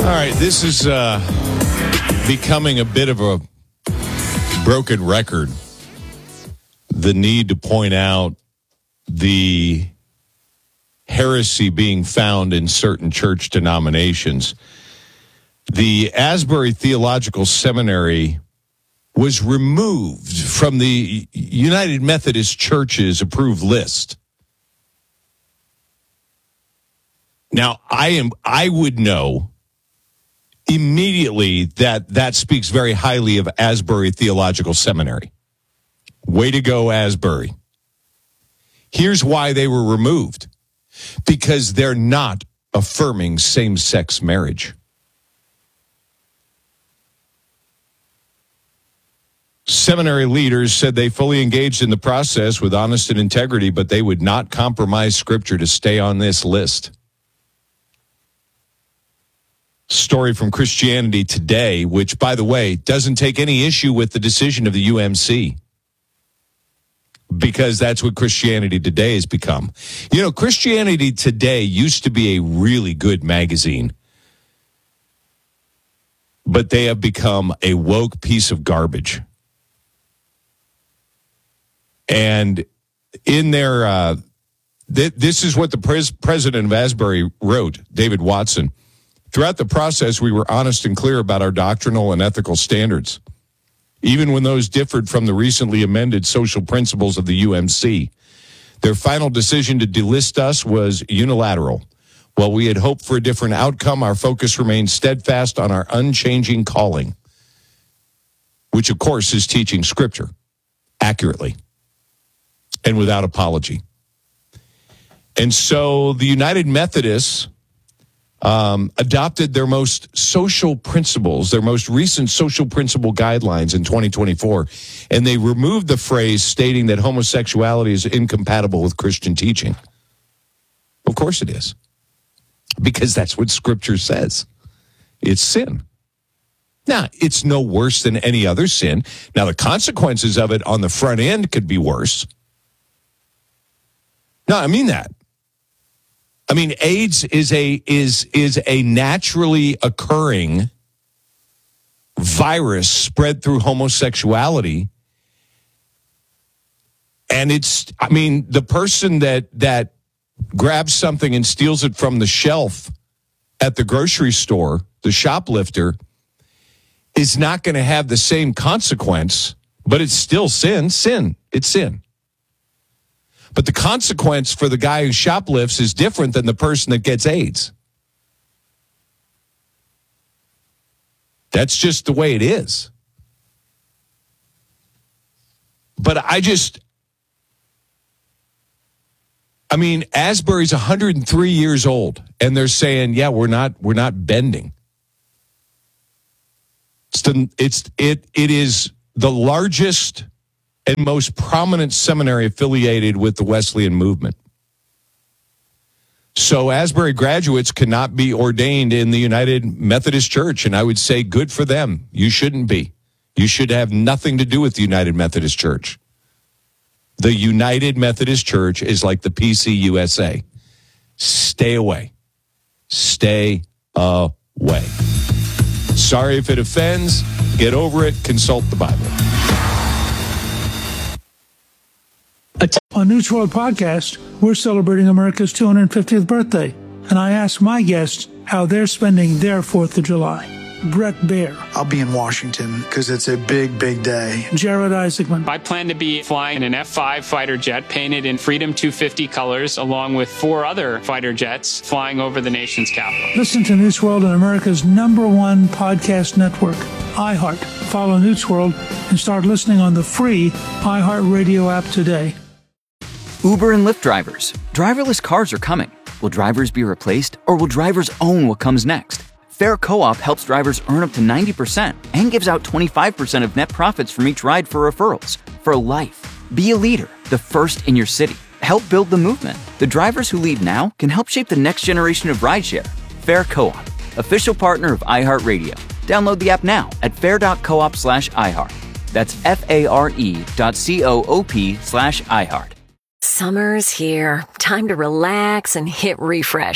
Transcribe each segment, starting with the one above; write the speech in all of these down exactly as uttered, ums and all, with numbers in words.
right, this is uh, becoming a bit of a broken record. The need to point out the heresy being found in certain church denominations. The Asbury Theological Seminary was removed from the United Methodist Church's approved list. Now, I am I would know immediately that that speaks very highly of Asbury Theological Seminary. Way to go, Asbury. Here's why they were removed. Because they're not affirming same-sex marriage. Seminary leaders said they fully engaged in the process with honest and integrity, but they would not compromise Scripture to stay on this list. Story from Christianity Today, which, by the way, doesn't take any issue with the decision of the U M C. Because that's what Christianity Today has become. You know, Christianity Today used to be a really good magazine. But they have become a woke piece of garbage. And in their, uh, th- this is what the pres- president of Asbury wrote, David Watson. Throughout the process, we were honest and clear about our doctrinal and ethical standards, even when those differed from the recently amended social principles of the U M C. Their final decision to delist us was unilateral. While we had hoped for a different outcome, our focus remained steadfast on our unchanging calling, which, of course, is teaching Scripture accurately and without apology. And so the United Methodists Um, adopted their most social principles, their most recent social principle guidelines in twenty twenty-four, and they removed the phrase stating that homosexuality is incompatible with Christian teaching. Of course it is, because that's what Scripture says. It's sin. Now, it's no worse than any other sin. Now, the consequences of it on the front end could be worse. No, I mean that. I mean, AIDS is a is is a naturally occurring virus spread through homosexuality. And it's, I mean, the person that that grabs something and steals it from the shelf at the grocery store, the shoplifter, is not going to have the same consequence, but it's still sin. Sin. It's sin. But the consequence for the guy who shoplifts is different than the person that gets AIDS. That's just the way it is. But I just, I mean, Asbury's one hundred three years old, and they're saying, yeah, we're not, we're not bending. It's the, it's it it is the largest and most prominent seminary affiliated with the Wesleyan movement. So Asbury graduates cannot be ordained in the United Methodist Church, and I would say good for them. You shouldn't be. You should have nothing to do with the United Methodist Church. The United Methodist Church is like the P C U S A. Stay away. Stay away. Sorry if it offends. Get over it. Consult the Bible. On News World Podcast, we're celebrating America's two hundred fiftieth birthday, and I asked my guests how they're spending their fourth of July. Brett Baer. I'll be in Washington because it's a big, big day. Jared Isaacman. I plan to be flying an F five fighter jet painted in Freedom two fifty colors, along with four other fighter jets flying over the nation's capital. Listen to News World on America's number one podcast network, iHeart. Follow News World and start listening on the free iHeart Radio app today. Uber and Lyft drivers. Driverless cars are coming. Will drivers be replaced, or will drivers own what comes next? Fair Co-op helps drivers earn up to ninety percent and gives out twenty-five percent of net profits from each ride for referrals. For life. Be a leader, the first in your city. Help build the movement. The drivers who lead now can help shape the next generation of rideshare. Fair Co-op, official partner of iHeartRadio. Download the app now at fair.coop slash iHeart. That's F-A-R-E dot C-O-O-P slash iHeart. Summer's here. Time to relax and hit refresh.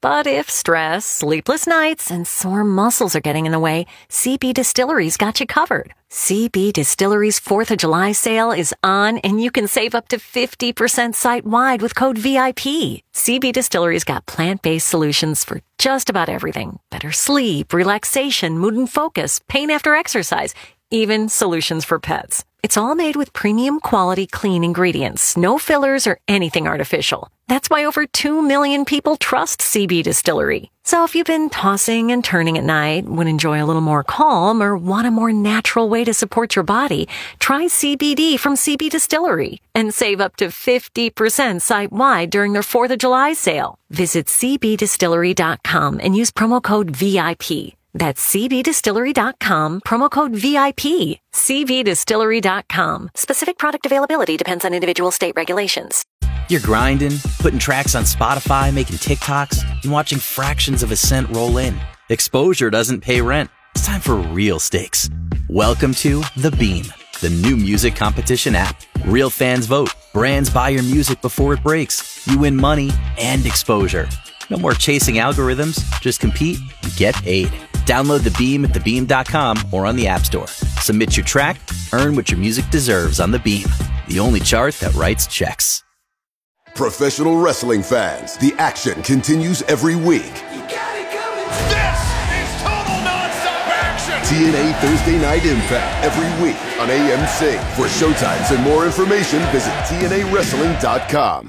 But if stress, sleepless nights, and sore muscles are getting in the way, C B Distillery's got you covered. C B Distillery's fourth of July sale is on, and you can save up to fifty percent site-wide with code V I P. C B Distillery's got plant-based solutions for just about everything. Better sleep, relaxation, mood and focus, pain after exercise, even solutions for pets. It's all made with premium quality clean ingredients, no fillers or anything artificial. That's why over two million people trust C B Distillery. So if you've been tossing and turning at night, would enjoy a little more calm, or want a more natural way to support your body, try C B D from C B Distillery and save up to fifty percent site-wide during their fourth of July sale. Visit c b distillery dot com and use promo code V I P. That's c b distillery dot com, promo code V I P. c b distillery dot com. Specific product availability depends on individual state regulations. You're grinding, putting tracks on Spotify, making TikToks, and watching fractions of a cent roll in. Exposure doesn't pay rent. It's time for real stakes. Welcome to The Beam, the new music competition app. Real fans vote. Brands buy your music before it breaks. You win money and exposure. No more chasing algorithms. Just compete and get paid. Download The Beam at the beam dot com or on the App Store. Submit your track, earn what your music deserves on The Beam, the only chart that writes checks. Professional wrestling fans, the action continues every week. You got it coming. This is total nonstop action. T N A Thursday Night Impact every week on A M C. For showtimes and more information, visit T N A wrestling dot com.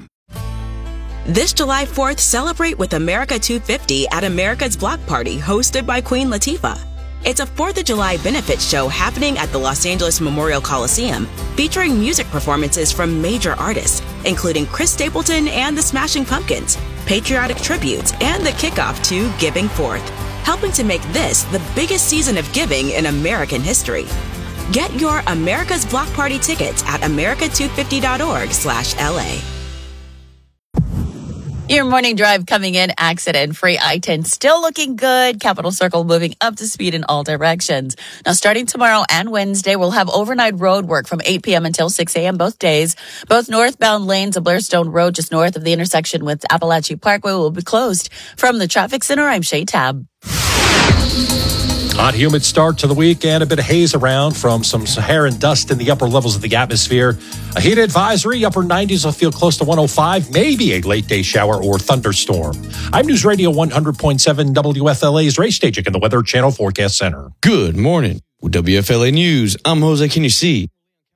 This July fourth, celebrate with America two fifty at America's Block Party, hosted by Queen Latifah. It's a fourth of July benefit show happening at the Los Angeles Memorial Coliseum, featuring music performances from major artists, including Chris Stapleton and the Smashing Pumpkins, patriotic tributes, and the kickoff to Giving Forth, helping to make this the biggest season of giving in American history. Get your America's Block Party tickets at america two fifty dot org slash L A. Your morning drive coming in accident-free. I ten still looking good. Capital Circle moving up to speed in all directions. Now, starting tomorrow and Wednesday, we'll have overnight road work from eight p.m. until six a.m. both days. Both northbound lanes of Blairstone Road, just north of the intersection with Appalachia Parkway, will be closed. From the traffic center, I'm Shay Tab. Hot, humid start to the week and a bit of haze around from some Saharan dust in the upper levels of the atmosphere. A heat advisory, upper nineties will feel close to one oh five, maybe a late day shower or thunderstorm. I'm News Radio one hundred point seven W F L A's Ray Stajic in the Weather Channel Forecast Center. Good morning. With W F L A News, I'm Jose Kinyusi.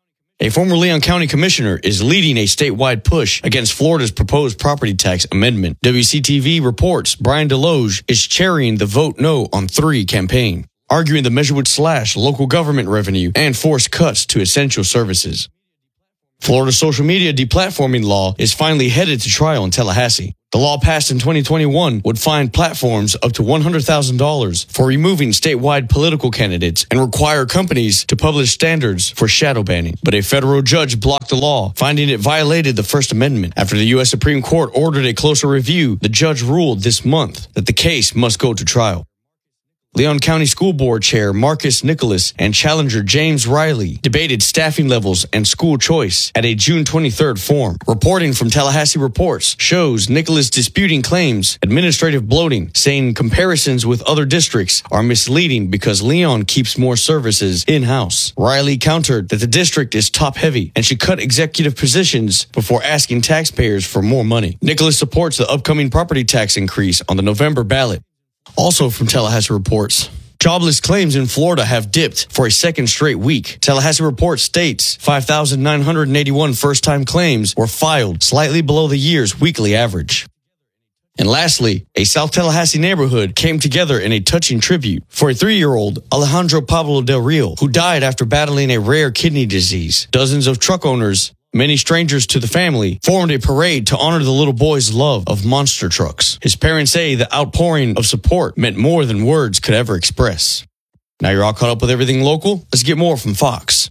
A former Leon County commissioner is leading a statewide push against Florida's proposed property tax amendment. W C T V reports Brian Deloge is chairing the Vote No on Three campaign, arguing the measure would slash local government revenue and force cuts to essential services. Florida's social media deplatforming law is finally headed to trial in Tallahassee. The law passed in twenty twenty-one would fine platforms up to one hundred thousand dollars for removing statewide political candidates and require companies to publish standards for shadow banning. But a federal judge blocked the law, finding it violated the First Amendment. After the U S Supreme Court ordered a closer review, the judge ruled this month that the case must go to trial. Leon County School Board Chair Marcus Nicholas and challenger James Riley debated staffing levels and school choice at a June twenty-third forum. Reporting from Tallahassee Reports shows Nicholas disputing claims, administrative bloating, saying comparisons with other districts are misleading because Leon keeps more services in-house. Riley countered that the district is top-heavy and should cut executive positions before asking taxpayers for more money. Nicholas supports the upcoming property tax increase on the November ballot. Also from Tallahassee Reports, jobless claims in Florida have dipped for a second straight week. Tallahassee Reports states five thousand nine hundred eighty-one first-time claims were filed, slightly below the year's weekly average. And lastly, a South Tallahassee neighborhood came together in a touching tribute for a three-year-old, Alejandro Pablo Del Rio, who died after battling a rare kidney disease. Dozens of truck owners, many strangers to the family, formed a parade to honor the little boy's love of monster trucks. His parents say the outpouring of support meant more than words could ever express. Now you're all caught up with everything local. Let's get more from Fox.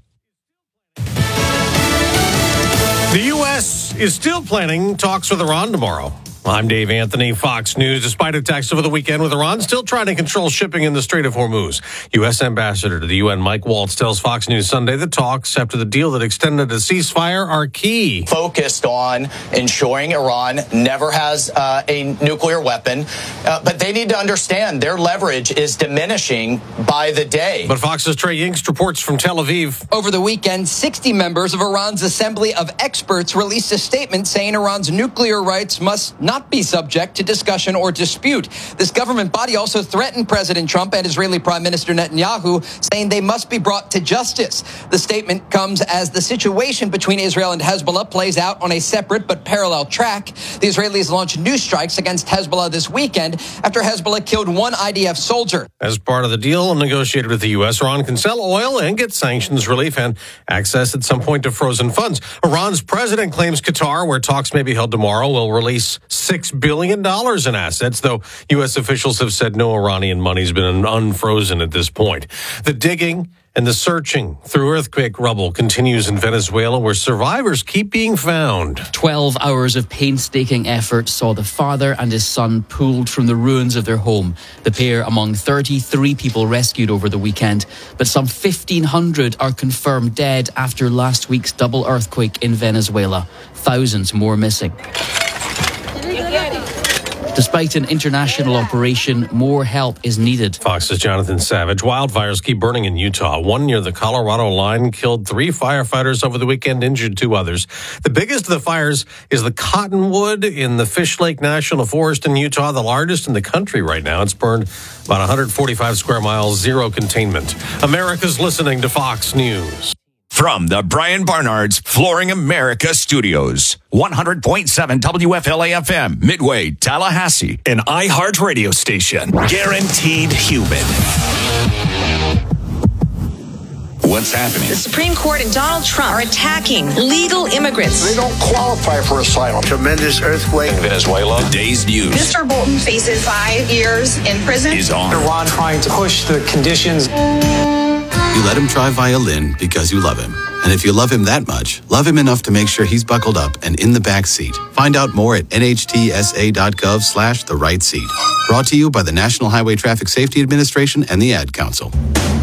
The U S is still planning talks with Iran tomorrow. I'm Dave Anthony, Fox News. Despite attacks over the weekend with Iran still trying to control shipping in the Strait of Hormuz, U S Ambassador to the U N Mike Waltz tells Fox News Sunday the talks after the deal that extended a ceasefire are key. Focused on ensuring Iran never has uh, a nuclear weapon, uh, but they need to understand their leverage is diminishing by the day. But Fox's Trey Yingst reports from Tel Aviv. Over the weekend, sixty members of Iran's Assembly of Experts released a statement saying Iran's nuclear rights must not not be subject to discussion or dispute. This government body also threatened President Trump and Israeli Prime Minister Netanyahu, saying they must be brought to justice. The statement comes as the situation between Israel and Hezbollah plays out on a separate but parallel track. The Israelis launched new strikes against Hezbollah this weekend after Hezbollah killed one I D F soldier. As part of the deal negotiated with the U S, Iran can sell oil and get sanctions relief and access at some point to frozen funds. Iran's president claims Qatar, where talks may be held tomorrow, will release six billion dollars in assets, though U S officials have said no Iranian money's been unfrozen at this point. The digging and the searching through earthquake rubble continues in Venezuela, where survivors keep being found. Twelve hours of painstaking effort saw the father and his son pulled from the ruins of their home. The pair among thirty-three people rescued over the weekend, but some fifteen hundred are confirmed dead after last week's double earthquake in Venezuela. Thousands more missing. Despite an international operation, more help is needed. Fox's Jonathan Savage. Wildfires keep burning in Utah. One near the Colorado line killed three firefighters over the weekend, injured two others. The biggest of the fires is the Cottonwood in the Fish Lake National Forest in Utah, the largest in the country right now. It's burned about one hundred forty-five square miles, zero containment. America's listening to Fox News. From the Brian Barnard's Flooring America Studios, one hundred point seven W F L A F M, Midway, Tallahassee, an iHeart radio station. Guaranteed human. What's happening? The Supreme Court and Donald Trump are attacking legal immigrants. They don't qualify for asylum. Tremendous earthquake in Venezuela. Today's news. Mister Bolton faces five years in prison. Is on. Iran trying to push the conditions. You let him try violin because you love him. And if you love him that much, love him enough to make sure he's buckled up and in the back seat. Find out more at nhtsa.gov slash the right seat. Brought to you by the National Highway Traffic Safety Administration and the Ad Council.